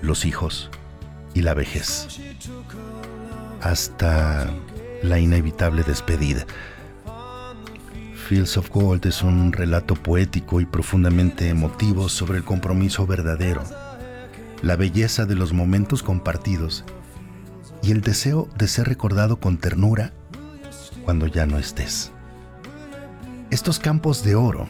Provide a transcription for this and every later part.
los hijos y la vejez, hasta la inevitable despedida. Fields of Gold es un relato poético y profundamente emotivo sobre el compromiso verdadero, la belleza de los momentos compartidos y el deseo de ser recordado con ternura cuando ya no estés. Estos campos de oro,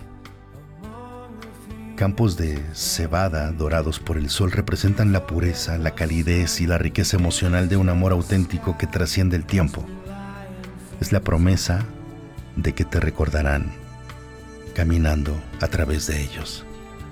campos de cebada dorados por el sol, representan la pureza, la calidez y la riqueza emocional de un amor auténtico que trasciende el tiempo. Es la promesa de que te recordarán caminando a través de ellos.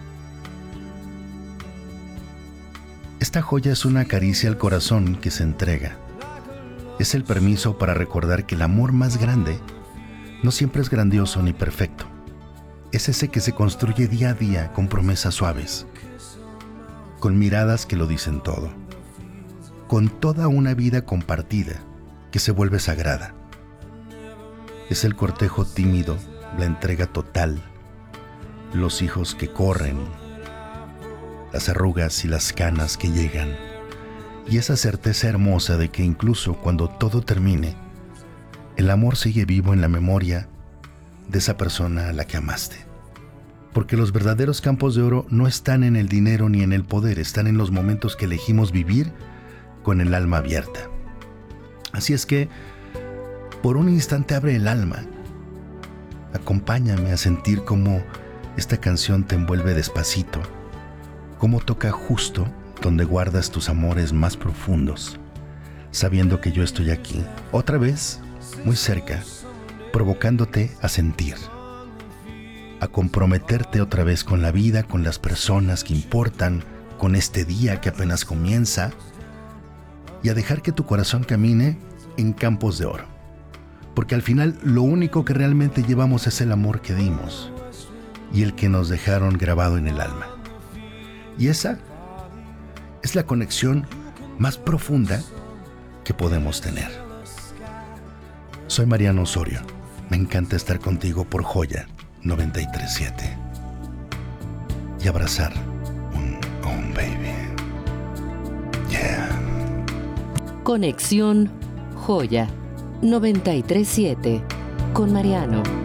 Esta joya es una caricia al corazón que se entrega. Es el permiso para recordar que el amor más grande no siempre es grandioso ni perfecto. Es ese que se construye día a día con promesas suaves, con miradas que lo dicen todo, con toda una vida compartida que se vuelve sagrada. Es el cortejo tímido, la entrega total, los hijos que corren, las arrugas y las canas que llegan, y esa certeza hermosa de que incluso cuando todo termine, el amor sigue vivo en la memoria de esa persona a la que amaste. Porque los verdaderos campos de oro no están en el dinero ni en el poder, están en los momentos que elegimos vivir con el alma abierta. Así es que, por un instante abre el alma. Acompáñame a sentir cómo esta canción te envuelve despacito, cómo toca justo donde guardas tus amores más profundos, sabiendo que yo estoy aquí, otra vez, muy cerca, provocándote a sentir, a comprometerte otra vez con la vida, con las personas que importan, con este día que apenas comienza, y a dejar que tu corazón camine en campos de oro. Porque al final lo único que realmente llevamos es el amor que dimos y el que nos dejaron grabado en el alma. Y esa es la conexión más profunda que podemos tener. Soy Mariano Osorio. Me encanta estar contigo por Joya 93.7 y abrazar un baby. Yeah. Conexión Joya 93.7 con Mariano.